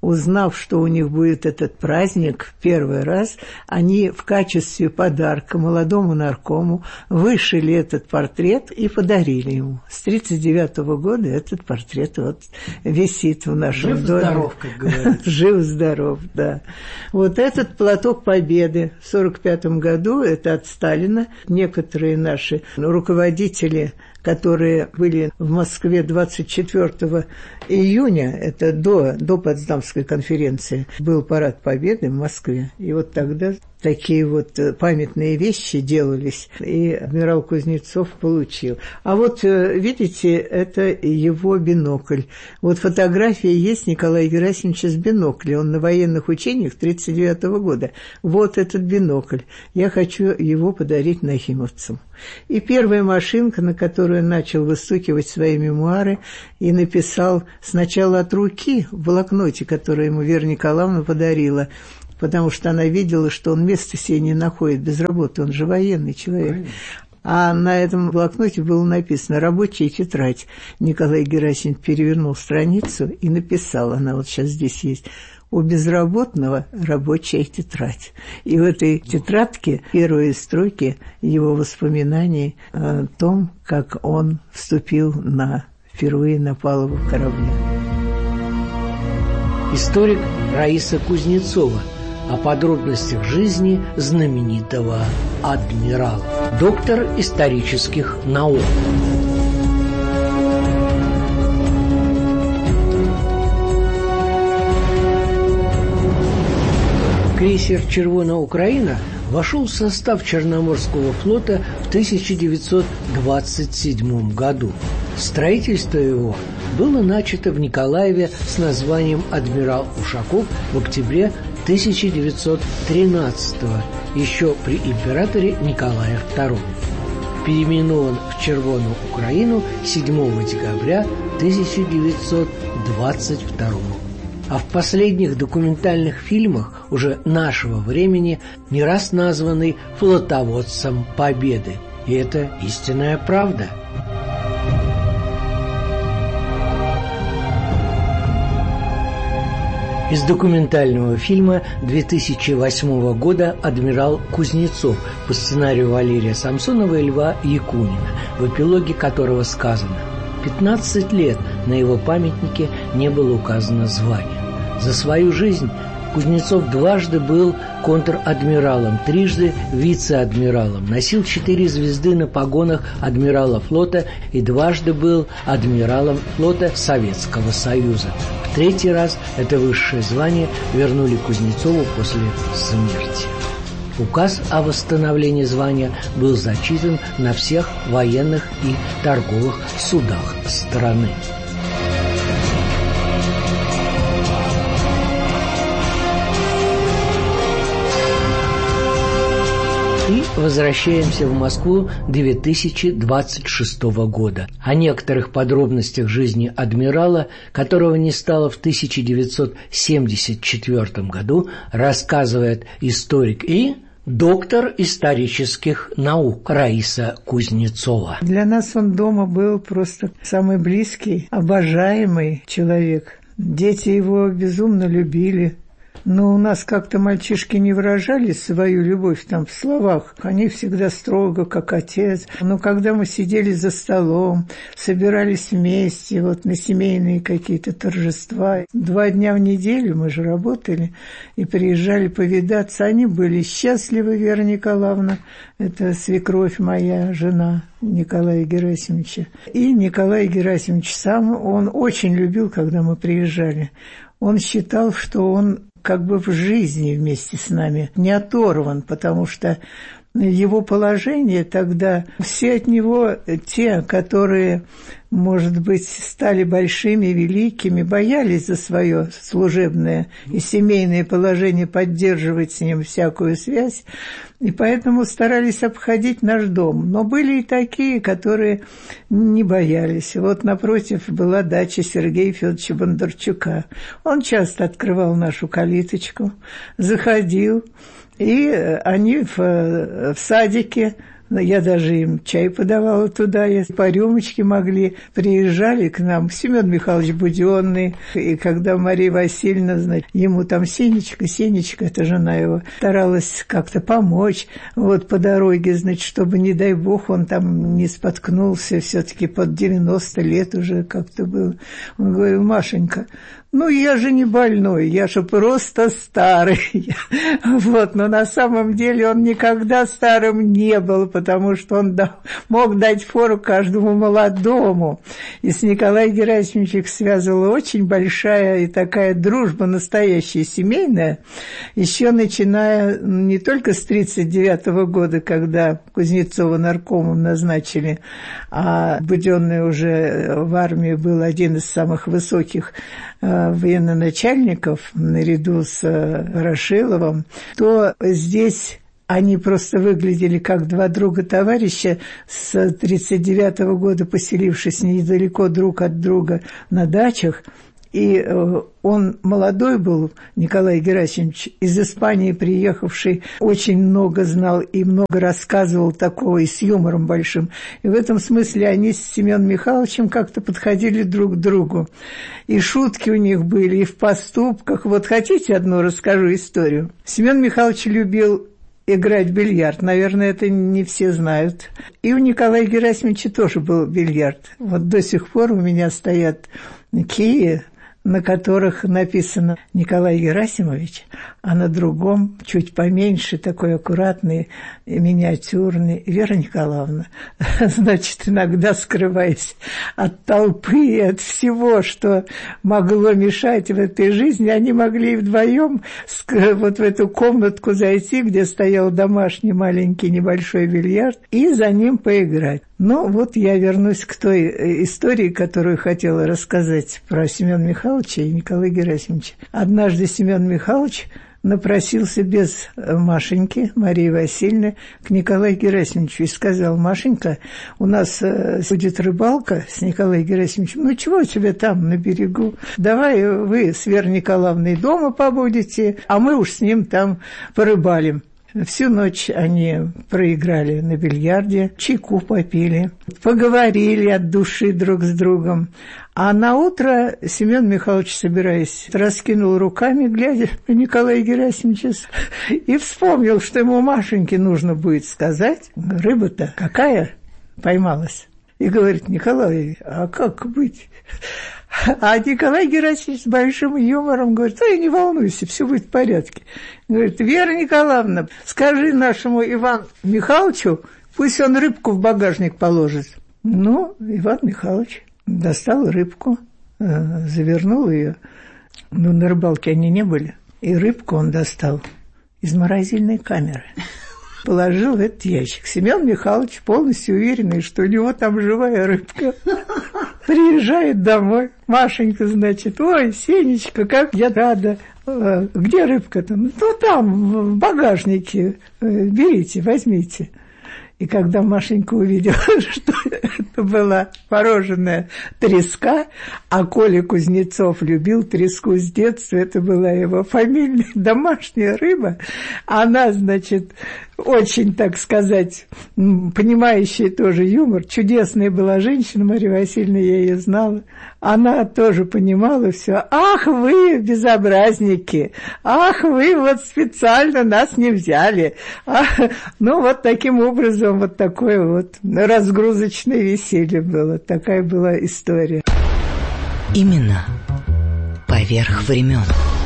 узнав, что у них будет этот праздник в первый раз, они в качестве подарка молодому наркому вышили этот портрет и подарили ему. С 1939 года этот портрет вот висит в нашем доме. Жив-здоров, как говорится. Жив-здоров, да. Вот этот платок Победы в 1945 году, это от Сталина. Некоторые наши руководители, которые были в Москве 24 июня, это до Потсдамской конференции, был парад Победы в Москве. И вот тогда такие вот памятные вещи делались, и адмирал Кузнецов получил. А вот, видите, это его бинокль. Вот фотография есть Николая Герасимовича с биноклем. Он на военных учениях 1939 года. Вот этот бинокль. Я хочу его подарить нахимовцам. И первая машинка, на которую он начал выстукивать свои мемуары, и написал сначала от руки в блокноте, который ему Вера Николаевна подарила, потому что она видела, что он места себе не находит без работы, он же военный человек. Правильно. А на этом блокноте было написано «Рабочая тетрадь». Николай Герасимович перевернул страницу и написал, она вот сейчас здесь есть, «У безработного рабочая тетрадь». И в этой тетрадке первые строки его воспоминаний о том, как он вступил впервые на палубу корабля. Историк Раиса Кузнецова о подробностях жизни знаменитого адмирала, доктор исторических наук. Крейсер «Червона Украина» вошел в состав Черноморского флота в 1927 году. Строительство его было начато в Николаеве с названием «Адмирал Ушаков» в октябре 1913-го, еще при императоре Николае II. Переименован в «Червоную Украину» 7 декабря 1922 года. А в последних документальных фильмах уже нашего времени не раз названный флотоводцем Победы. И это истинная правда. Из документального фильма 2008 года «Адмирал Кузнецов» по сценарию Валерия Самсонова и Льва Якунина, в эпилоге которого сказано: 15 лет на его памятнике не было указано звание. За свою жизнь Кузнецов дважды был контр-адмиралом, трижды вице-адмиралом, носил 4 звезды на погонах адмирала флота и дважды был адмиралом флота Советского Союза. В 3-й раз это высшее звание вернули Кузнецову после смерти. Указ о восстановлении звания был зачитан на всех военных и торговых судах страны. И возвращаемся в Москву 2026 года. О некоторых подробностях жизни адмирала, которого не стало в 1974 году, рассказывает историк и доктор исторических наук Раиса Кузнецова. Для нас он дома был просто самый близкий, обожаемый человек. Дети его безумно любили. Но у нас как-то мальчишки не выражали свою любовь там в словах. Они всегда строго, как отец. Но когда мы сидели за столом, собирались вместе вот на семейные какие-то торжества, 2 дня в неделю мы же работали и приезжали повидаться. Они были счастливы, Вера Николаевна, это свекровь моя, жена Николая Герасимовича. И Николай Герасимович сам, он очень любил, когда мы приезжали. Он считал, что он как бы в жизни вместе с нами не оторван, потому что его положение тогда, все от него, те, которые, может быть, стали большими, великими, боялись за свое служебное и семейное положение поддерживать с ним всякую связь, и поэтому старались обходить наш дом. Но были и такие, которые не боялись. Вот напротив была дача Сергея Федоровича Бондарчука. Он часто открывал нашу калиточку, заходил, и они в садике Я даже им чай подавала туда, если по рюмочке могли. Приезжали к нам Семен Михайлович Буденный, и когда Мария Васильевна, значит, ему там Сенечка, это жена его, старалась как-то помочь, вот по дороге, значит, чтобы, не дай бог, он там не споткнулся, все-таки под 90 лет уже как-то был. Он говорил: Машенька, ну, я же не больной, я же просто старый. Вот, но на самом деле он никогда старым не был, потому что он мог дать фору каждому молодому. И с Николаем Герасимовичем их связывала очень большая и такая дружба настоящая, семейная, еще начиная не только с 1939 года, когда Кузнецова наркомом назначили, а Буденный уже в армии был один из самых высоких военноначальников наряду с Ворошиловым, то здесь они просто выглядели как два друга-товарища, с 1939 года поселившись недалеко друг от друга на дачах. И он молодой был, Николай Герасимович, из Испании приехавший, очень много знал и много рассказывал такого, и с юмором большим. И в этом смысле они с Семеном Михайловичем как-то подходили друг к другу. И шутки у них были, и в поступках. Вот хотите одну расскажу историю? Семен Михайлович любил играть в бильярд. Наверное, это не все знают. И у Николая Герасимовича тоже был бильярд. Вот до сих пор у меня стоят кии, на которых написано Николай Герасимович, а на другом, чуть поменьше, такой аккуратный, миниатюрный, Вера Николаевна. Значит, иногда, скрываясь от толпы и от всего, что могло мешать в этой жизни, они могли и вдвоем вот в эту комнатку зайти, где стоял домашний маленький небольшой бильярд, и за ним поиграть. Ну, вот я вернусь к той истории, которую хотела рассказать про Семена Михайловича и Николая Герасимовича. Однажды Семен Михайлович напросился без Машеньки, Марии Васильевны, к Николаю Герасимовичу и сказал: Машенька, у нас будет рыбалка с Николаем Герасимовичем, ну чего тебе там на берегу, давай вы с Верой Николаевной дома побудете, а мы уж с ним там порыбалим. Всю ночь они проиграли на бильярде, чайку попили, поговорили от души друг с другом. А наутро Семен Михайлович, собираясь, раскинул руками, глядя на Николая Герасимовича, и вспомнил, что ему Машеньке нужно будет сказать: рыба-то какая поймалась. И говорит: Николай, а как быть? А Николай Герасимович с большим юмором говорит: ой, не волнуйся, все будет в порядке. Говорит: Вера Николаевна, скажи нашему Ивану Михайловичу, пусть он рыбку в багажник положит. Ну, Иван Михайлович достал рыбку, завернул ее. Ну, на рыбалке они не были. И рыбку он достал из морозильной камеры. Положил в этот ящик. Семен Михайлович, полностью уверенный, что у него там живая рыбка, приезжает домой. Машенька, значит: ой, Сенечка, как я рада. Где рыбка-то? Ну, там, в багажнике. Берите, возьмите. И когда Машенька увидела, что это была мороженая треска, а Коля Кузнецов любил треску с детства, это была его фамильная домашняя рыба, она, значит, очень, так сказать, понимающая тоже юмор, чудесная была женщина, Мария Васильевна, я ее знала, она тоже понимала все. Ах, вы безобразники, ах, вы вот специально нас не взяли. Ну, вот таким образом, вот такое вот разгрузочное веселье было, такая была история. Именно поверх времен.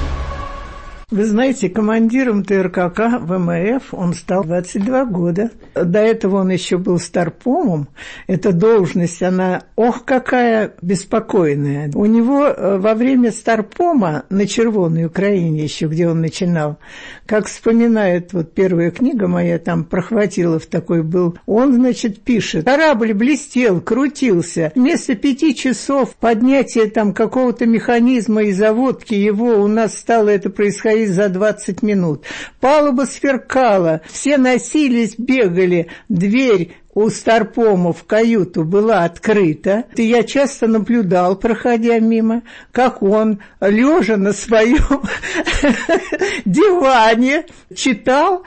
Вы знаете, командиром ТРКК ВМФ он стал 22 года. До этого он еще был старпомом. Эта должность, она, ох, какая беспокойная. У него во время старпома на Червоной Украине еще, где он начинал, как вспоминает, вот первая книга моя, там Прохватилов такой был, он, значит, пишет: корабль блестел, крутился. Вместо 5 часов поднятия там какого-то механизма и заводки его у нас стало это происходить за 20 минут. Палуба сверкала, все носились, бегали, дверь у старпома в каюту была открыта. И я часто наблюдал, проходя мимо, как он, лежа на своем диване, читал.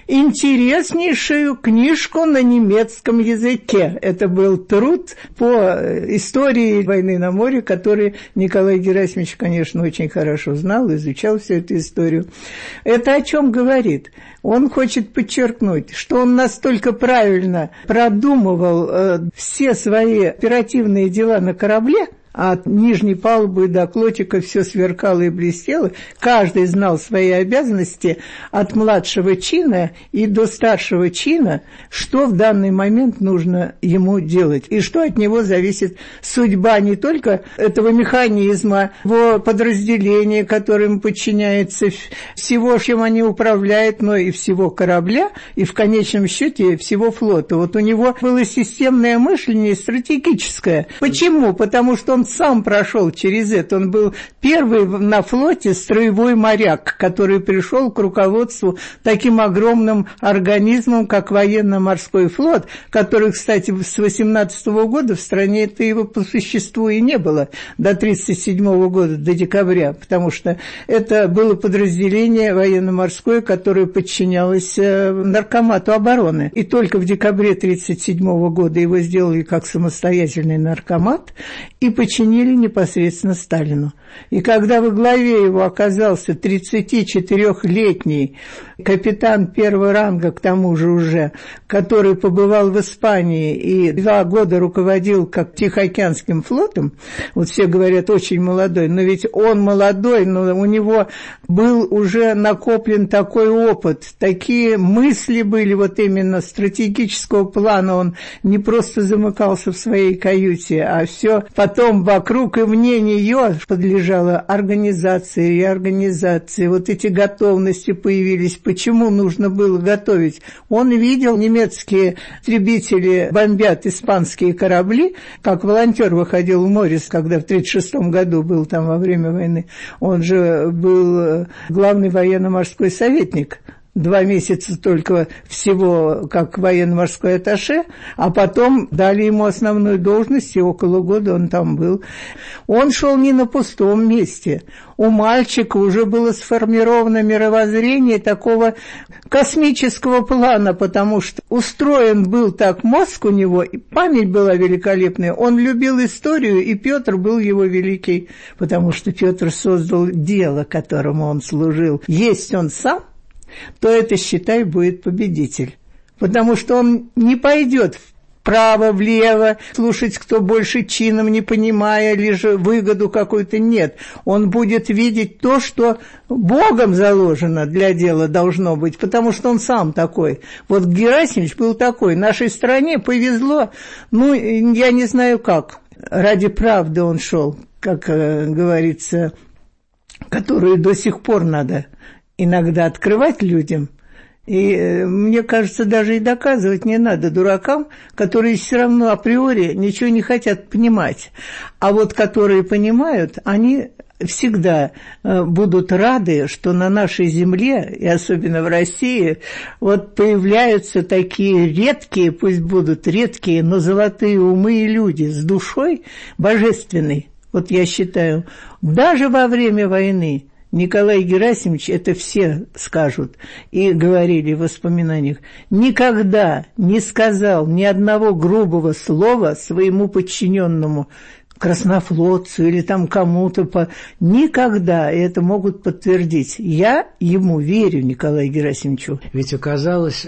интереснейшую книжку на немецком языке. Это был труд по истории войны на море, который Николай Герасимович, конечно, очень хорошо знал, изучал всю эту историю. Это о чем говорит? Он хочет подчеркнуть, что он настолько правильно продумывал все свои оперативные дела на корабле, от нижней палубы до клотика все сверкало и блестело. Каждый знал свои обязанности от младшего чина и до старшего чина, что в данный момент нужно ему делать, и что от него зависит судьба не только этого механизма, его подразделения, которым подчиняется, всего, чем они управляют, но и всего корабля, и в конечном счете всего флота. Вот у него было системное мышление стратегическое. Почему? Потому что он сам прошел через это. Он был первый на флоте строевой моряк, который пришел к руководству таким огромным организмом, как военно-морской флот, который, кстати, с 18 года в стране это его по существу и не было, до 1937 года, до декабря, потому что это было подразделение военно-морское, которое подчинялось наркомату обороны. И только в декабре 1937 года его сделали как самостоятельный наркомат и подчинили непосредственно Сталину. И когда во главе его оказался 34-летний капитан первого ранга, к тому же уже, который побывал в Испании и 2 года руководил как Тихоокеанским флотом, вот все говорят, очень молодой, но ведь он молодой, но у него был уже накоплен такой опыт, такие мысли были вот именно стратегического плана, он не просто замыкался в своей каюте, а все потом вокруг и вне нее подлежало организации, реорганизации, вот эти готовности появились. Почему нужно было готовить? Он видел, немецкие истребители бомбят испанские корабли, как волонтер выходил в море, когда в 1936 году был там во время войны. Он же был главный военно-морской советник. 2 месяца только всего как военно-морской атташе, а потом дали ему основную должность, и около года он там был. Он шел не на пустом месте. У мальчика уже было сформировано мировоззрение такого космического плана, потому что устроен был так мозг у него, и память была великолепная. Он любил историю, и Петр был его великий, потому что Петр создал дело, которому он служил. Есть он сам, то это, считай, будет победитель. Потому что он не пойдет вправо, влево, слушать, кто больше чином, не понимая, лишь выгоду какую-то. Нет, он будет видеть то, что Богом заложено для дела должно быть, потому что он сам такой. Вот Герасимович был такой. Нашей стране повезло, я не знаю как. Ради правды он шел, как говорится, которую до сих пор надо иногда открывать людям, и мне кажется, даже и доказывать не надо дуракам, которые все равно априори ничего не хотят понимать. А вот которые понимают, они всегда будут рады, что на нашей земле, и особенно в России, вот появляются такие редкие, пусть будут редкие, но золотые умы и люди с душой божественной. Вот я считаю, даже во время войны Николай Герасимович, это все скажут и говорили в воспоминаниях, никогда не сказал ни одного грубого слова своему подчиненному, краснофлотцу или там кому-то. Никогда, и это могут подтвердить. Я ему верю, Николаю Герасимовичу. Ведь оказалось,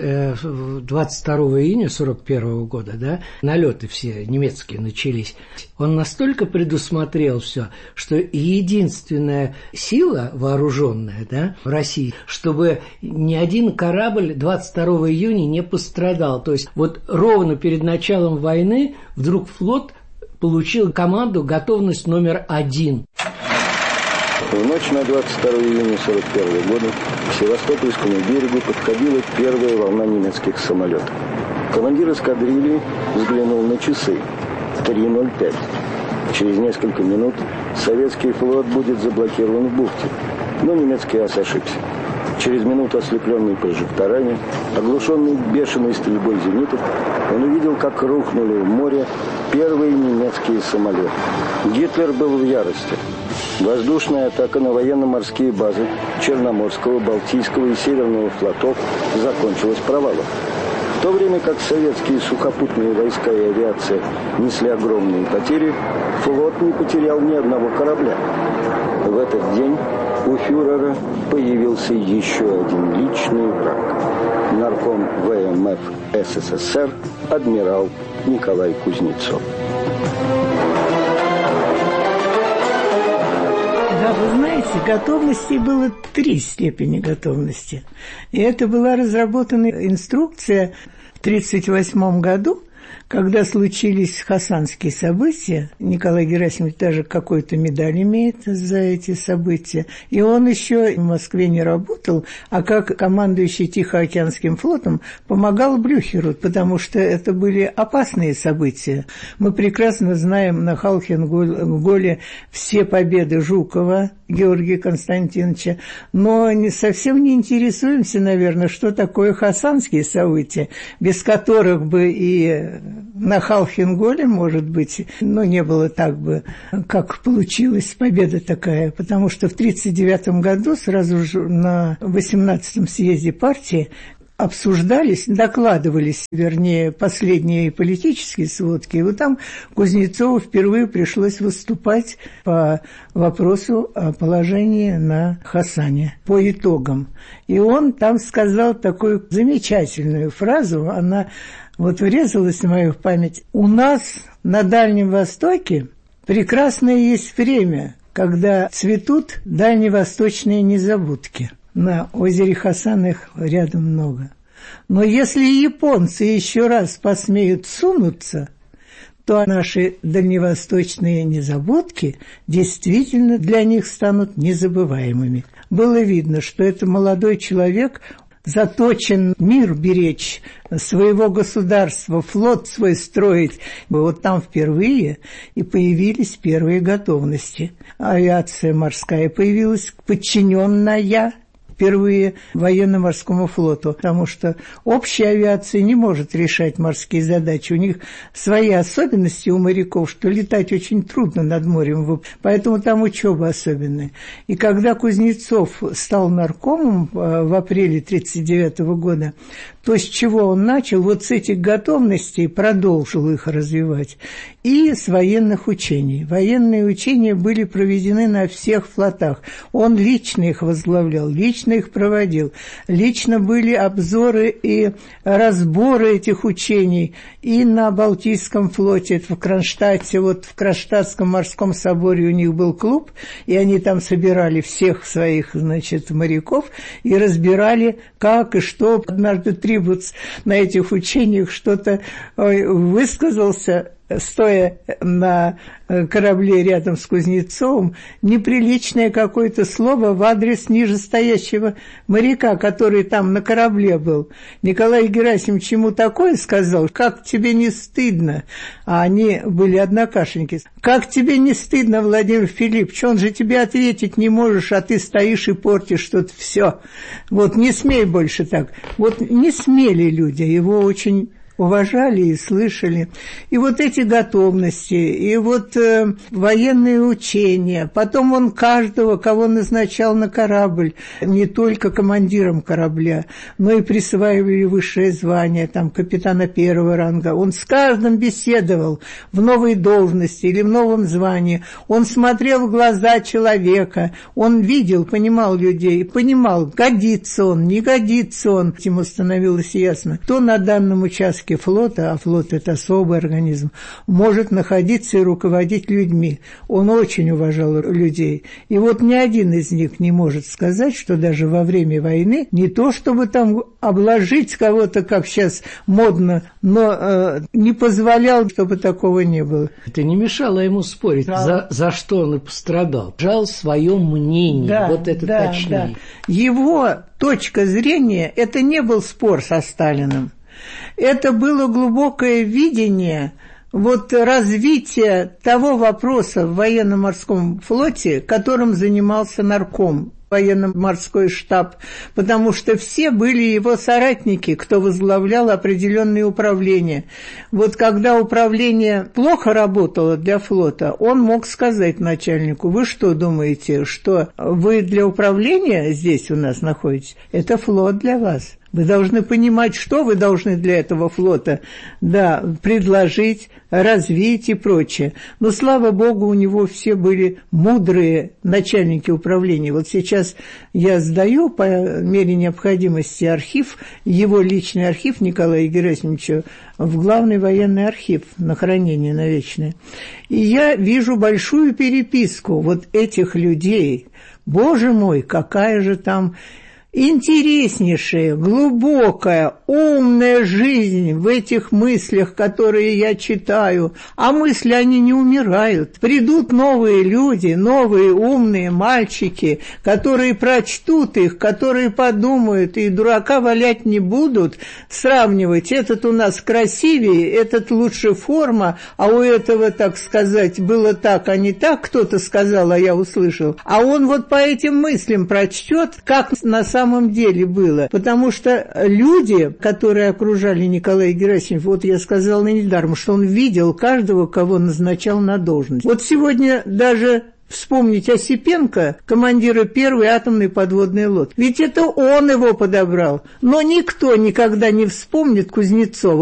22 июня 1941 года, да, налеты все немецкие начались. Он настолько предусмотрел все, что единственная сила вооруженная, да, в России, чтобы ни один корабль 22 июня не пострадал. То есть вот ровно перед началом войны вдруг флот получил команду «Готовность номер 1». В ночь на 22 июня 1941 года к Севастопольскому берегу подходила первая волна немецких самолетов. Командир эскадрильи взглянул на часы. 3:05. Через несколько минут советский флот будет заблокирован в бухте. Но немецкий ас ошибся. Через минуту, ослепленный прожекторами, оглушенный бешеной стрельбой зенитов, он увидел, как рухнули в море первые немецкие самолеты. Гитлер был в ярости. Воздушная атака на военно-морские базы Черноморского, Балтийского и Северного флотов закончилась провалом. В то время как советские сухопутные войска и авиация несли огромные потери, флот не потерял ни одного корабля. В этот день у фюрера появился еще один личный враг. Нарком ВМФ СССР адмирал Николай Кузнецов. Да, вы знаете, готовности было 3 степени готовности. И это была разработана инструкция в 1938 году, когда случились хасанские события. Николай Герасимович даже какую-то медаль имеет за эти события. И он еще в Москве не работал, а как командующий Тихоокеанским флотом помогал Блюхеру, потому что это были опасные события. Мы прекрасно знаем на Халхин-Голе все победы Жукова, Георгия Константиновича, но совсем не интересуемся, наверное, что такое хасанские события, без которых бы и на Халхин-Голе, может быть, но не было так бы, как получилась победа такая, потому что в 1939 году, сразу же на 18-м съезде партии, обсуждались, докладывались, вернее, последние политические сводки. И вот там Кузнецову впервые пришлось выступать по вопросу о положении на Хасане, по итогам. И он там сказал такую замечательную фразу, она вот врезалась в мою память. У нас на Дальнем Востоке прекрасное есть время, когда цветут дальневосточные незабудки. На озере Хасан их рядом много. Но если японцы еще раз посмеют сунуться, то наши дальневосточные незабудки действительно для них станут незабываемыми. Было видно, что это молодой человек, заточен мир беречь, своего государства, флот свой строить. Вот там впервые и появились первые готовности. Авиация морская появилась, подчиненная впервые военно-морскому флоту, потому что общая авиация не может решать морские задачи. У них свои особенности у моряков, что летать очень трудно над морем, поэтому там учеба особенная. И когда Кузнецов стал наркомом в апреле 1939 года, то, с чего он начал, вот с этих готовностей продолжил их развивать. И с военных учений. Военные учения были проведены на всех флотах. Он лично их возглавлял, лично их проводил. Лично были обзоры и разборы этих учений и на Балтийском флоте, это в Кронштадте, вот в Кронштадтском морском соборе у них был клуб, и они там собирали всех своих, значит, моряков и разбирали, как и что. Однажды Трибуц на этих учениях что-то высказался, стоя на корабле рядом с Кузнецовым, неприличное какое-то слово в адрес нижестоящего моряка, который там на корабле был. Николай Герасимович ему такое сказал: «Как тебе не стыдно?» А они были однокашники. «Как тебе не стыдно, Владимир Филиппович? Он же тебе ответить не можешь, а ты стоишь и портишь тут все. Вот не смей больше так». Вот не смели люди, его очень уважали и слышали. И вот эти готовности, и вот военные учения. Потом он каждого, кого назначал на корабль, не только командиром корабля, но и присваивали высшее звание, там, капитана первого ранга. Он с каждым беседовал в новой должности или в новом звании. Он смотрел в глаза человека, он видел, понимал людей, понимал, годится он, не годится он. Ему становилось ясно, кто на данном участке флота, а флот – это особый организм, может находиться и руководить людьми. Он очень уважал людей. И вот ни один из них не может сказать, что даже во время войны, не то чтобы там обложить кого-то, как сейчас модно, но не позволял, чтобы такого не было. Это не мешало ему спорить, да. за что он и пострадал. Жал свое мнение, да, вот это да, точнее. Да. Его точка зрения – это не был спор со Сталиным. Это было глубокое видение вот развития того вопроса в военно-морском флоте, которым занимался нарком военно-морской штаб, потому что все были его соратники, кто возглавлял определенные управления. Вот когда управление плохо работало для флота, он мог сказать начальнику: вы что думаете, что вы для управления здесь у нас находитесь? Это флот для вас. Вы должны понимать, что вы должны для этого флота, да, предложить, развить и прочее. Но, слава богу, у него все были мудрые начальники управления. Вот сейчас я сдаю по мере необходимости архив, его личный архив Николая Герасимовича, в главный военный архив на хранение на вечное. И я вижу большую переписку вот этих людей. Боже мой, какая же там интереснейшая, глубокая, умная жизнь в этих мыслях, которые я читаю. А мысли, они не умирают. Придут новые люди, новые умные мальчики, которые прочтут их, которые подумают, и дурака валять не будут, сравнивать. Этот у нас красивее, этот лучше форма, а у этого, так сказать, было так, а не так, кто-то сказал, а я услышал. А он вот по этим мыслям прочтет, как на самом деле было. Потому что люди, которые окружали Николая Герасимова, вот я сказала недаром, что он видел каждого, кого назначал на должность. Вот сегодня даже вспомнить Осипенко, командира первой атомной подводной лодки. Ведь это он его подобрал. Но никто никогда не вспомнит Кузнецова.